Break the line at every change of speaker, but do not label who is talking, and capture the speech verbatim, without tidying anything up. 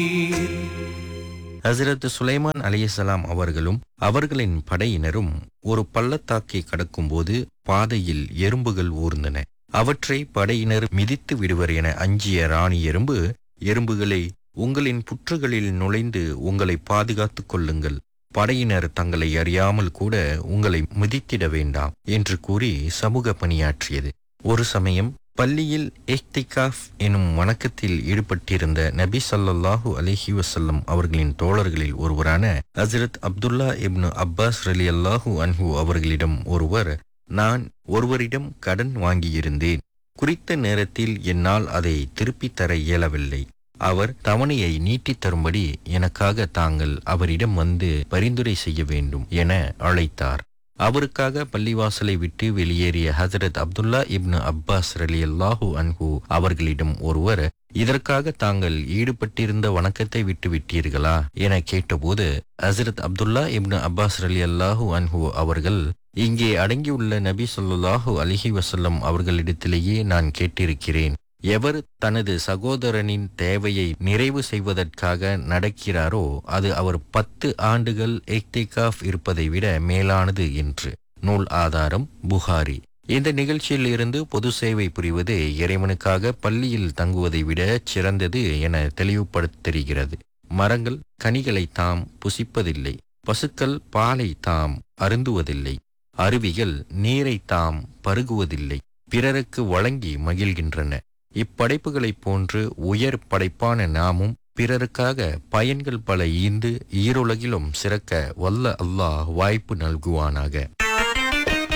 ஹஜ்ரத் சுலைமான் அலைஹிஸ்ஸலாம் அவர்களும் அவர்களின் படையினரும் ஒரு பள்ளத்தாக்கை கடக்கும்போது பாதையில் எறும்புகள் ஊர்ந்தன. அவற்றை படையினர் மிதித்து விடுவர் என அஞ்சிய ராணி எறும்பு, எறும்புகளை உங்களின் புற்றுகளில் நுழைந்து உங்களை பாதுகாத்துக் கொள்ளுங்கள், படையினர் தங்களை அறியாமல் கூட உங்களை மிதித்திட வேண்டாம் என்று கூறி சமூக பணியாற்றியது. ஒரு சமயம் பள்ளியில் இஹ்திகாஃப் எனும் வணக்கத்தில் ஈடுபட்டிருந்த நபி ஸல்லல்லாஹு அலைஹி வஸல்லம் அவர்களின் தோழர்களில் ஒருவரான ஹஜ்ரத் அப்துல்லா இப்னு அப்பாஸ் ரலியல்லாஹு அன்ஹு அவர்களிடம் ஒருவர், நான் ஒருவரிடம் கடன் வாங்கியிருந்தேன், குறித்த நேரத்தில் என்னால் அதை திருப்பித் தர இயலவில்லை, அவர் தவணையை நீட்டித் தரும்படி எனக்காக தாங்கள் அவரிடம் வந்து பரிந்துரை செய்ய வேண்டும் என அழைத்தார். அவருக்காக பள்ளிவாசலை விட்டு வெளியேறிய ஹஜரத் அப்துல்லா இப்னு அப்பாஸ் ரலியல்லாஹு அன்ஹு அவர்களிடம் ஒருவர், இதற்காக தாங்கள் ஈடுபட்டிருந்த வணக்கத்தை விட்டு விட்டீர்களா என கேட்டபோது ஹஜரத் அப்துல்லா இப்னு அப்பாஸ் ரலியல்லாஹு அன்ஹு அவர்கள், இங்கே அடங்கியுள்ள நபி ஸல்லல்லாஹு அலைஹி வஸல்லம் அவர்களிடத்திலேயே நான் கேட்டிருக்கிறேன், எவர் தனது சகோதரனின் தேவையை நிறைவு செய்வதற்காக நடக்கிறாரோ அது அவர் பத்து ஆண்டுகள் இஹ்திகாஃப் இருப்பதை விட மேலானது என்று. நூல் ஆதாரம் புகாரி. இந்த நிகழ்ச்சியில் இருந்து பொது சேவை புரிவது இறைவனுக்காக பள்ளியில் தங்குவதை விட சிறந்தது என தெளிவுபடுத்த தெரிகிறது. மரங்கள் கனிகளை தாம் புசிப்பதில்லை, பசுக்கள் பாலை தாம் அருந்துவதில்லை, அருவிகள் நீரை தாம் பருகுவதில்லை, பிறருக்கு வழங்கி மகிழ்கின்றன. இப்படைப்புகளைப் போன்று உயர் படைப்பான நாமும் பிறருக்காக பயன்கள் பல ஈந்து ஈருலகிலும் சிறக்க வல்ல அல்லாஹ் வாய்ப்பு நல்குவானாக.